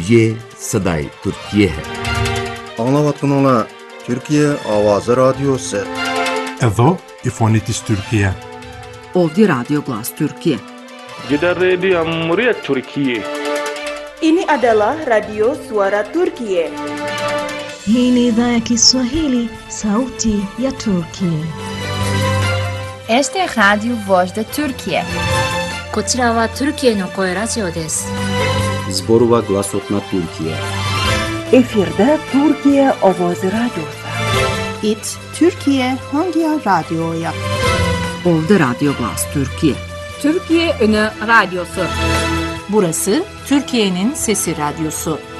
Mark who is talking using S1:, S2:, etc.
S1: ये सदाई Türkiye है।
S2: Anlavatın Türkiye Avazı Radyosu.
S3: Evo İfonitis Türkiye.
S4: Ovdje Radio Glas Türkiye.
S5: Gidan Radio Muryat Türkiye.
S6: Ini adalah Radio Suara Turkiye.
S7: Hii ni idhaa ya Kiswahili, sauti ya Turkiye.
S8: Este é Rádio Voz da Turquia.
S9: こちらはトルキエの声ラジオです。
S10: Zborova Glasotna Türkiye.
S11: Efirde Türkiye Ovozi Radyosu.
S12: It Türkiye Hangi Radyo'ya?
S4: Ovdje Radio Glas Türkiye.
S13: Türkiye Önü Radyosu.
S14: Burası Türkiye'nin Sesi Radyosu.